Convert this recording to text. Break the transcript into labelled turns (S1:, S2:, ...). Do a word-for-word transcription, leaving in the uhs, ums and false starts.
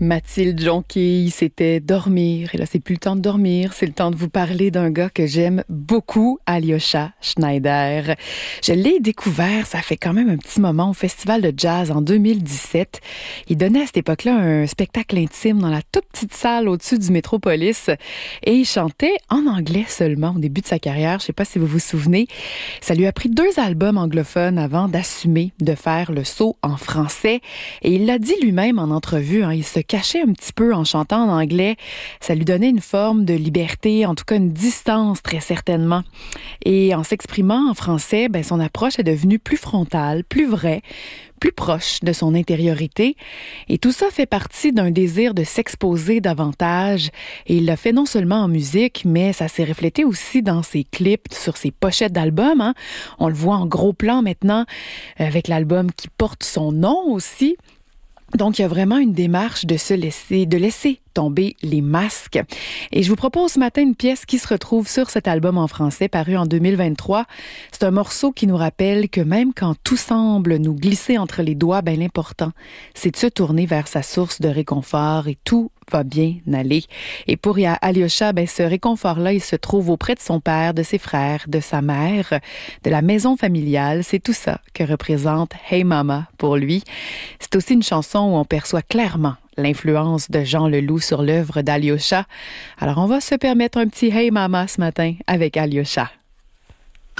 S1: Mathilde Jonquille, c'était dormir. Et là, c'est plus le temps de dormir, c'est le temps de vous parler d'un gars que j'aime beaucoup, Alyosha Schneider. Je l'ai découvert, ça fait quand même un petit moment, au Festival de jazz en deux mille dix-sept. Il donnait à cette époque-là un spectacle intime dans la toute petite salle au-dessus du Métropolis et il chantait en anglais seulement au début de sa carrière. Je sais pas si vous vous souvenez. Ça lui a pris deux albums anglophones avant d'assumer de faire le saut en français. Et il l'a dit lui-même en entrevue, hein, il se cachait un petit peu en chantant en anglais. Ça lui donnait une forme de liberté, en tout cas une distance très certainement. Et en s'exprimant en français, ben, son approche est devenue plus frontale, plus vraie, plus proche de son intériorité. Et tout ça fait partie d'un désir de s'exposer davantage. Et il l'a fait non seulement en musique, mais ça s'est reflété aussi dans ses clips, sur ses pochettes d'albums. Hein. On le voit en gros plan maintenant, avec l'album qui porte son nom aussi. Donc, il y a vraiment une démarche de se laisser, de laisser tomber les masques. Et je vous propose ce matin une pièce qui se retrouve sur cet album en français paru en deux mille vingt-trois. C'est un morceau qui nous rappelle que même quand tout semble nous glisser entre les doigts, ben l'important, c'est de se tourner vers sa source de réconfort et tout va bien aller. Et pour Alyosha, ben ce réconfort-là, il se trouve auprès de son père, de ses frères, de sa mère, de la maison familiale. C'est tout ça que représente Hey Mama pour lui. C'est aussi une chanson où on perçoit clairement l'influence de Jean Leloup sur l'œuvre d'Alyosha. Alors, on va se permettre un petit Hey Mama ce matin avec Alyosha.